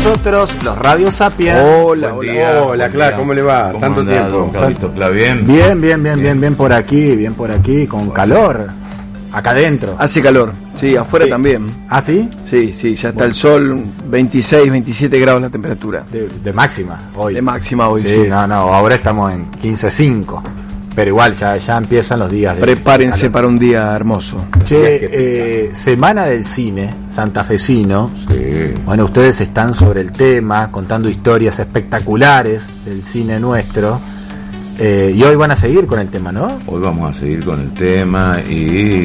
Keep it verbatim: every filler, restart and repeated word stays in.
nosotros, los Radio Sapiens. Hola, Buen hola, día, hola, buen Cla, día. ¿cómo le va? ¿Cómo Tanto anda, tiempo. don Cabito? ¿Cla bien? Bien, bien, bien, bien, bien por aquí, bien por aquí, con calor. Acá adentro. Hace calor, sí, afuera Sí. también. ¿Ah, sí? Sí, sí, ya está el sol, veintiséis, veintisiete grados la temperatura. De, de máxima, hoy. De máxima hoy, Sí, sí. no, no, ahora estamos en quince cinco. Pero igual, ya, ya empiezan los días. de Prepárense calor. para un día hermoso. Che, eh, Semana del Cine santafesino. Sí. Bueno, ustedes están sobre el tema, contando historias espectaculares del cine nuestro. Eh, y hoy van a seguir con el tema, ¿no? Hoy vamos a seguir con el tema y